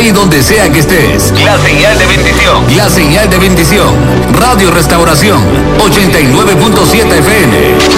y donde sea que estés. La señal de bendición. La señal de bendición. Radio Restauración 89.7 FM.